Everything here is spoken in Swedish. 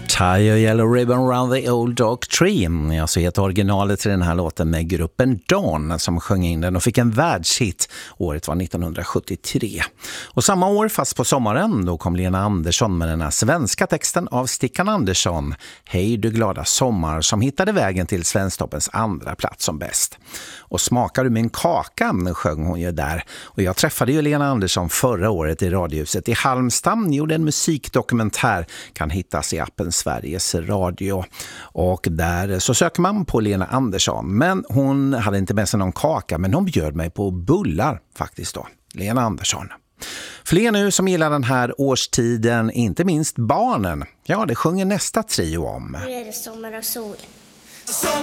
Tie a yellow ribbon round the old oak tree. Jag så heter originalet till den här låten med gruppen Dawn som sjöng in den och fick en världshit. Året var 1973. Och samma år, fast på sommaren, då kom Lena Andersson med den här svenska texten av Stickan Andersson, Hej du glada sommar, som hittade vägen till Svensktoppens andra plats som bäst. Och Smakar du min kaka, sjöng hon ju där. Och jag träffade ju Lena Andersson förra året i Radiohuset i Halmstad, gjorde en musikdokumentär, kan hittas i appen Sveriges Radio. Och där så söker man på Lena Andersson. Men hon hade inte med sig någon kaka, men hon bjöd mig på bullar faktiskt då. Lena Andersson. Fler nu som gillar den här årstiden, inte minst barnen. Ja, det sjunger nästa trio om. Nu är det sommar och sol.